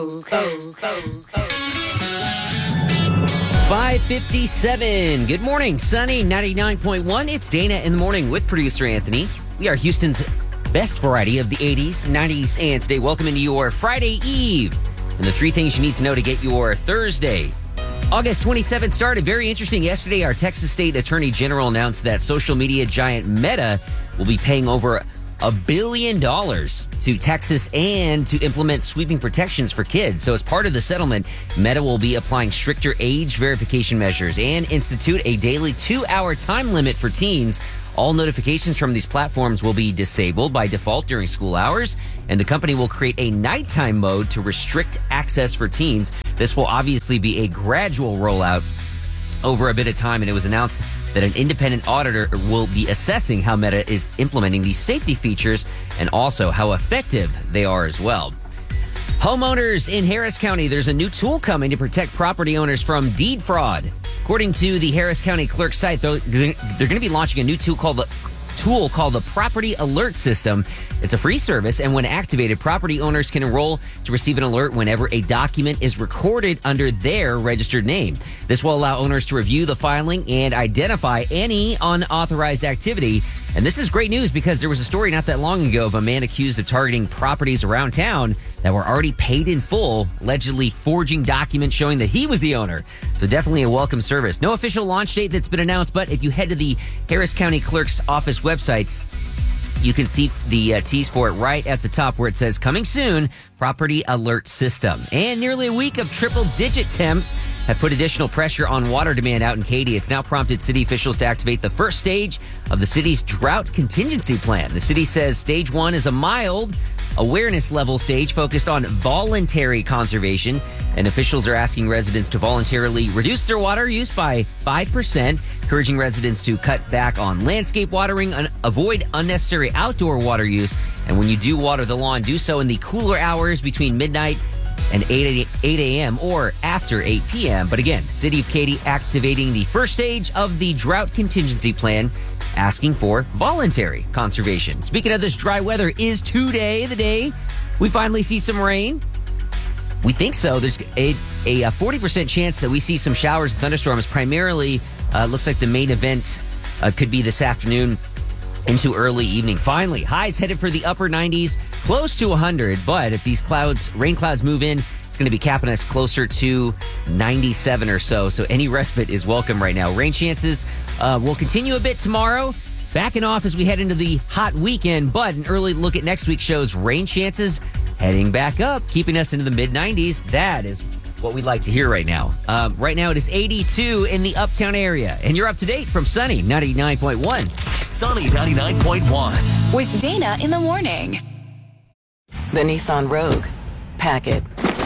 5:57. Good morning, sunny 99.1. It's Dana in the morning with producer Anthony. We are Houston's best variety of the 80s, 90s, and today welcome into your Friday Eve. And the three things you need to know to get your Thursday. August 27th started very interesting. Yesterday, our Texas State Attorney General announced that social media giant Meta will be paying over $1 billion to Texas and to implement sweeping protections for kids. So as part of the settlement, Meta will be applying stricter age verification measures and institute a daily 2-hour time limit for teens. All notifications from these platforms will be disabled by default during school hours, and the company will create a nighttime mode to restrict access for teens. This will obviously be a gradual rollout over a bit of time, and it was announced that an independent auditor will be assessing how Meta is implementing these safety features and also how effective they are as well. Homeowners in Harris County, there's a new tool coming to protect property owners from deed fraud. According to the Harris County Clerk's site, they're going to be launching a new tool called the Property Alert System. It's a free service, and when activated, property owners can enroll to receive an alert whenever a document is recorded under their registered name. This will allow owners to review the filing and identify any unauthorized activity. And this is great news because there was a story not that long ago of a man accused of targeting properties around town that were already paid in full, allegedly forging documents showing that he was the owner. So definitely a welcome service. No official launch date that's been announced, but if you head to the Harris County Clerk's Office website, you can see the tease for it right at the top where it says, coming soon, Property Alert System. And nearly a week of triple-digit temps have put additional pressure on water demand out in Katy. It's now prompted city officials to activate the first stage of the city's drought contingency plan. The city says stage 1 is a mild awareness level stage focused on voluntary conservation, and officials are asking residents to voluntarily reduce their water use by 5%, encouraging residents to cut back on landscape watering, avoid unnecessary outdoor water use, and when you do water the lawn, do so in the cooler hours between midnight and 8 a.m. or after 8 p.m. But again, City of Katy activating the first stage of the drought contingency plan, asking for voluntary conservation. Speaking of this dry weather, is today the day we finally see some rain? We think so. There's a 40% chance that we see some showers and thunderstorms. Primarily, looks like the main event could be this afternoon into early evening. Finally, highs headed for the upper 90s, close to 100. But if these rain clouds move in, it's going to be capping us closer to 97 or so. So any respite is welcome right now. Rain chances will continue a bit tomorrow, backing off as we head into the hot weekend. But an early look at next week shows rain chances heading back up, keeping us into the mid-90s. That is what we'd like to hear right now. Right now it is 82 in the Uptown area. And you're up to date from Sunny 99.1. Sunny 99.1. With Dana in the morning. The Nissan Rogue. Pack it.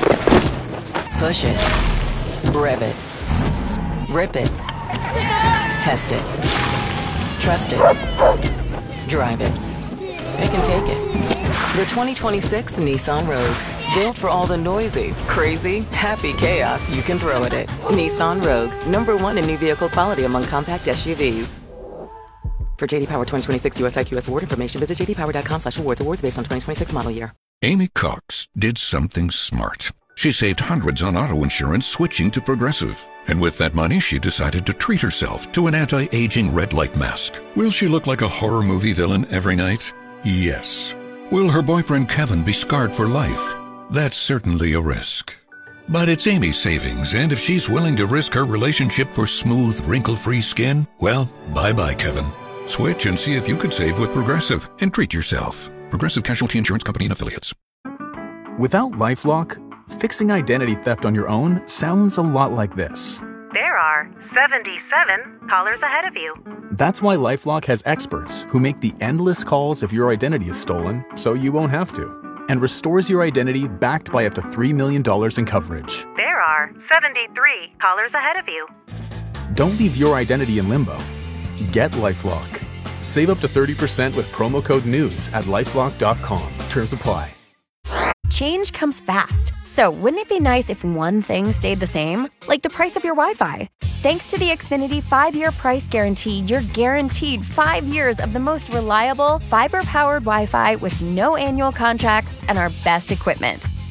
Push it. Rev it. Rip it. Test it. Trust it. Drive it. It can take it. The 2026 Nissan Rogue. Built for all the noisy, crazy, happy chaos you can throw at it. Nissan Rogue. #1 in new vehicle quality among compact SUVs. For JD Power 2026 US IQS award information, visit jdpower.com/awards. Awards based on 2026 model year. Amy Cox did something smart. She saved hundreds on auto insurance switching to Progressive. And with that money, she decided to treat herself to an anti-aging red light mask. Will she look like a horror movie villain every night? Yes. Will her boyfriend Kevin be scarred for life? That's certainly a risk. But it's Amy's savings, and if she's willing to risk her relationship for smooth, wrinkle-free skin, well, bye-bye, Kevin. Switch and see if you could save with Progressive and treat yourself. Progressive Casualty Insurance Company and Affiliates. Without LifeLock, fixing identity theft on your own sounds a lot like this. There are 77 callers ahead of you. That's why LifeLock has experts who make the endless calls if your identity is stolen, so you won't have to, and restores your identity backed by up to $3 million in coverage. There are 73 callers ahead of you. Don't leave your identity in limbo. Get LifeLock. Save up to 30% with promo code NEWS at LifeLock.com. Terms apply. Change comes fast. So wouldn't it be nice if one thing stayed the same? Like the price of your Wi-Fi. Thanks to the Xfinity 5-year price guarantee, you're guaranteed 5 years of the most reliable, fiber-powered Wi-Fi with no annual contracts and our best equipment.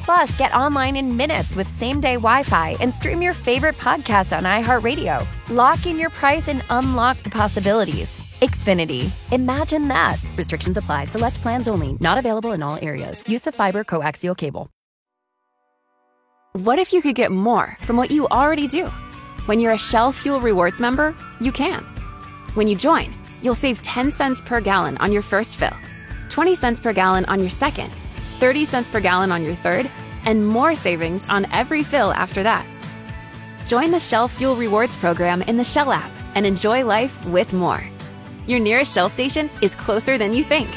Plus, get online in minutes with same-day Wi-Fi and stream your favorite podcast on iHeartRadio. Lock in your price and unlock the possibilities. Xfinity. Imagine that. Restrictions apply. Select plans only. Not available in all areas. Use of fiber coaxial cable. What if you could get more from what you already do? When you're a Shell Fuel Rewards member, you can. When you join, you'll save 10 cents per gallon on your first fill, 20 cents per gallon on your second, 30 cents per gallon on your third, and more savings on every fill after that. Join the Shell Fuel Rewards program in the Shell app and enjoy life with more. Your nearest Shell station is closer than you think.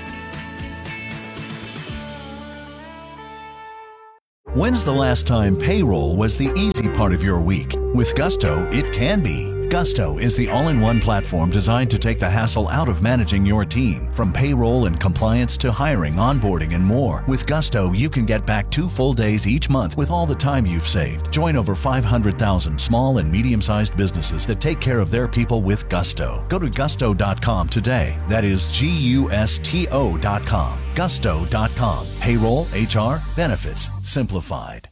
When's the last time payroll was the easy part of your week? With Gusto, it can be. Gusto is the all-in-one platform designed to take the hassle out of managing your team. From payroll and compliance to hiring, onboarding, and more. With Gusto, you can get back 2 full days each month with all the time you've saved. Join over 500,000 small and medium-sized businesses that take care of their people with Gusto. Go to gusto.com today. That is GUSTO.com. Gusto.com. Payroll, HR, benefits, simplified.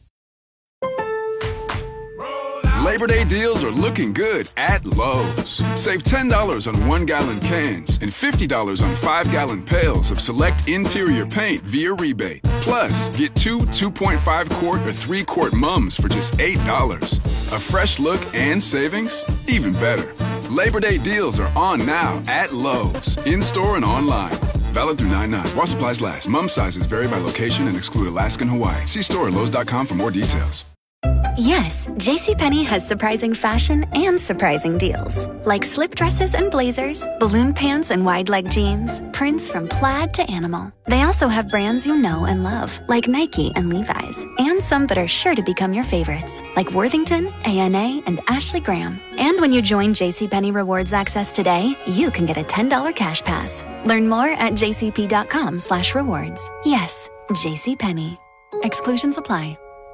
Labor Day deals are looking good at Lowe's. Save $10 on 1-gallon cans and $50 on 5-gallon pails of select interior paint via rebate. Plus, get 2 2.5-quart or 3-quart mums for just $8. A fresh look and savings? Even better. Labor Day deals are on now at Lowe's, in-store and online. Valid through 9/9. While supplies last. Mum sizes vary by location and exclude Alaska and Hawaii. See store at Lowe's.com for more details. Yes, JCPenney has surprising fashion and surprising deals. Like slip dresses and blazers, balloon pants and wide leg jeans, prints from plaid to animal. They also have brands you know and love, like Nike and Levi's, and some that are sure to become your favorites, like Worthington, A&A, and Ashley Graham. And when you join JCPenney Rewards Access today, you can get a $10 cash pass. Learn more at jcp.com/rewards. Yes, JCPenney. Exclusions apply.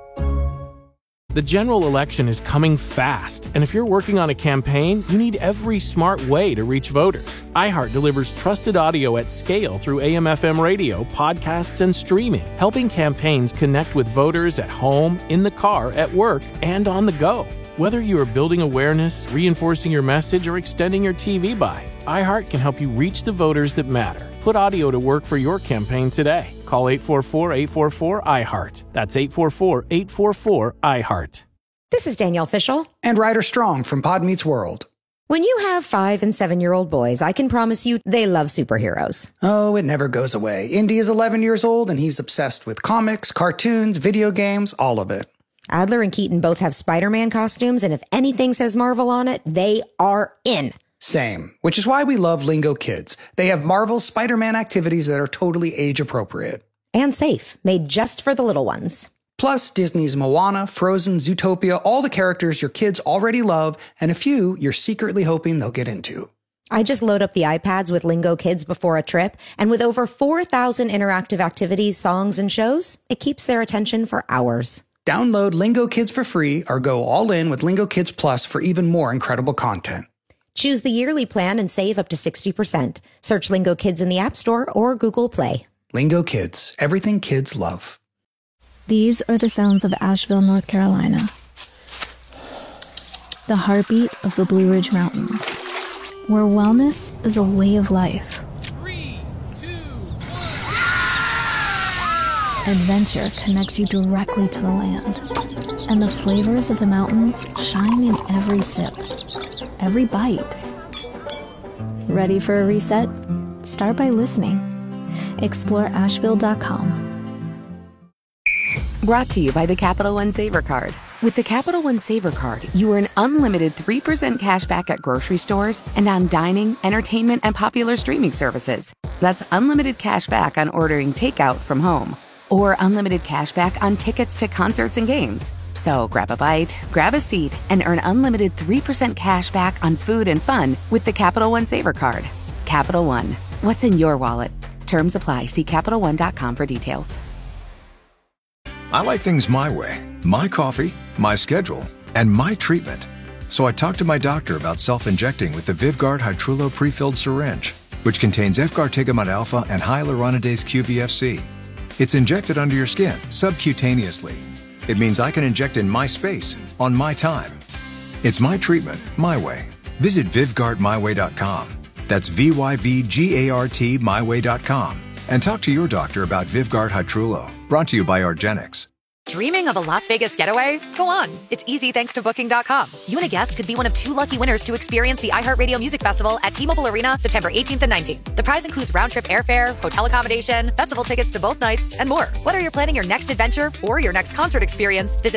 The general election is coming fast, and if you're working on a campaign, you need every smart way to reach voters. iHeart delivers trusted audio at scale through AM/FM radio, podcasts, and streaming, helping campaigns connect with voters at home, in the car, at work, and on the go. Whether you are building awareness, reinforcing your message, or extending your TV buy, iHeart can help you reach the voters that matter. Put audio to work for your campaign today. Call 844-844-iHeart. That's 844-844-iHeart. This is Danielle Fishel. And Ryder Strong from Pod Meets World. When you have 5- and 7-year-old boys, I can promise you they love superheroes. Oh, it never goes away. Indy is 11 years old, and he's obsessed with comics, cartoons, video games, all of it. Adler and Keaton both have Spider-Man costumes, and if anything says Marvel on it, they are in. Same, which is why we love Lingo Kids. They have Marvel's Spider-Man activities that are totally age-appropriate. And safe, made just for the little ones. Plus, Disney's Moana, Frozen, Zootopia, all the characters your kids already love, and a few you're secretly hoping they'll get into. I just load up the iPads with Lingo Kids before a trip, and with over 4,000 interactive activities, songs, and shows, it keeps their attention for hours. Download Lingo Kids for free or go all in with Lingo Kids Plus for even more incredible content. Choose the yearly plan and save up to 60%. Search Lingo Kids in the App Store or Google Play. Lingo Kids, everything kids love. These are the sounds of Asheville, North Carolina. The heartbeat of the Blue Ridge Mountains, where wellness is a way of life. 3, 2, 1. Adventure connects you directly to the land, and the flavors of the mountains shine in every sip. Every bite. Ready for a reset? Start by listening. Explore Asheville.com. Brought to you by the Capital One Saver Card. With the Capital One Saver Card, you earn unlimited 3% cash back at grocery stores and on dining, entertainment, and popular streaming services. That's unlimited cash back on ordering takeout from home. Or unlimited cash back on tickets to concerts and games. So grab a bite, grab a seat, and earn unlimited 3% cash back on food and fun with the Capital One Saver Card. Capital One. What's in your wallet? Terms apply. See CapitalOne.com for details. I like things my way. My coffee, my schedule, and my treatment. So I talked to my doctor about self-injecting with the Vyvgart Hytrulo pre-filled syringe, which contains Efgartigimod alpha and hyaluronidase QVFC. It's injected under your skin, subcutaneously. It means I can inject in my space, on my time. It's my treatment, my way. Visit VivGuardMyWay.com. That's VYVGART myway.com. And talk to your doctor about VivGuard Hytrulo. Brought to you by argenx. Dreaming of a Las Vegas getaway? Go on. It's easy thanks to Booking.com. You and a guest could be one of 2 lucky winners to experience the iHeartRadio Music Festival at T-Mobile Arena September 18th and 19th. The prize includes round-trip airfare, hotel accommodation, festival tickets to both nights, and more. Whether you're planning your next adventure or your next concert experience, visit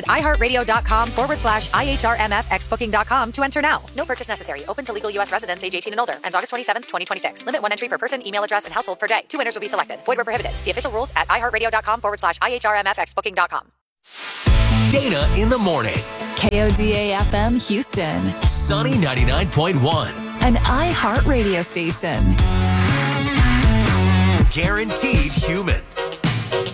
iHeartRadio.com/IHRMFXBooking.com to enter now. No purchase necessary. Open to legal U.S. residents age 18 and older. Ends August 27th, 2026. Limit 1 entry per person, email address, and household per day. 2 winners will be selected. Void where prohibited. See official rules at iHeartRadio.com/IHRMFXBooking.com. Dana in the morning. KODA FM Houston. Sunny 99.1. An iHeart radio station. Guaranteed human.